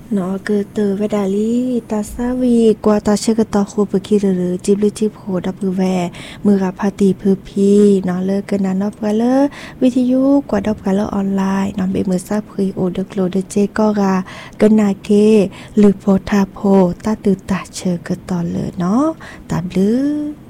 เนาะเกิดเตอเวดาลีตาซาวีกว่าตาเชกตอโคปกิหรือจิบลิจิบโหดับเบิลแวมือกับพาตีพือพีเนาะเลิกกันนะนอบกันเลวิทยุกว่าดอบกันเลออนไลน์นำไปมือซาพรีโอเดโกลเดเจก็กากันนาเกหรือโพธาโพตาตือตาเชกตอเลยเนาะตามลือ